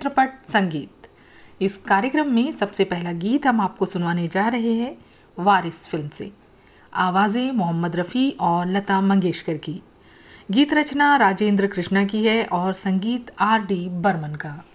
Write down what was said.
चित्रपट संगीत। इस कार्यक्रम में सबसे पहला गीत हम आपको सुनवाने जा रहे हैं वारिस फिल्म से। आवाज़ें मोहम्मद रफ़ी और लता मंगेशकर की। गीत रचना राजेंद्र कृष्णा की है और संगीत R.D. बर्मन का।